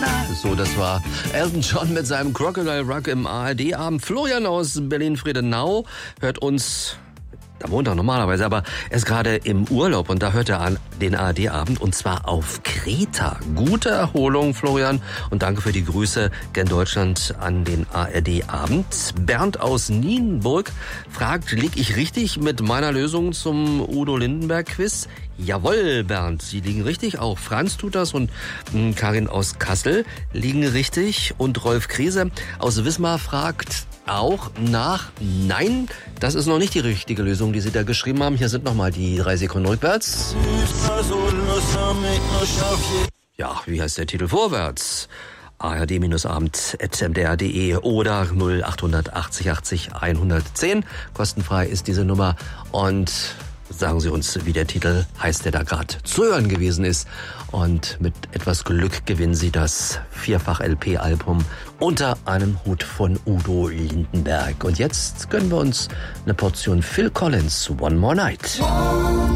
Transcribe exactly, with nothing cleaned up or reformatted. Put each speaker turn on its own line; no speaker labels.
So, das war Elton John mit seinem Crocodile Rock im A R D-Abend. Florian aus Berlin-Friedenau hört uns am Montag normalerweise, aber er ist gerade im Urlaub und da hört er an den A R D-Abend und zwar auf Kreta. Gute Erholung, Florian, und danke für die Grüße gen Deutschland an den A R D-Abend. Bernd aus Nienburg fragt, lieg ich richtig mit meiner Lösung zum Udo Lindenberg-Quiz? Jawohl, Bernd, Sie liegen richtig. Auch Franz tut das und mh, Karin aus Kassel liegen richtig. Und Rolf Kriese aus Wismar fragt auch nach. Nein, das ist noch nicht die richtige Lösung, die Sie da geschrieben haben. Hier sind nochmal die drei Sekunden rückwärts. Ja, wie heißt der Titel vorwärts? A R D-Abend at m d r punkt d e oder null acht achtzig achtzig hundertzehn. Kostenfrei ist diese Nummer und sagen Sie uns, wie der Titel heißt, der da gerade zu hören gewesen ist. Und mit etwas Glück gewinnen Sie das Vierfach-L P-Album Unter einem Hut von Udo Lindenberg. Und jetzt gönnen wir uns eine Portion Phil Collins zu One More Night.